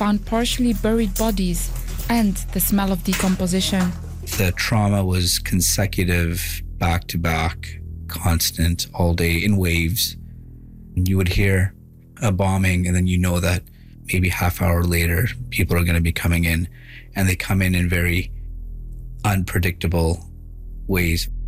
found partially buried bodies and the smell of decomposition. The trauma was consecutive, back to back, constant, all day in waves. You would hear a bombing, and then you know that maybe half hour later, people are going to be coming in, and they come in very unpredictable ways.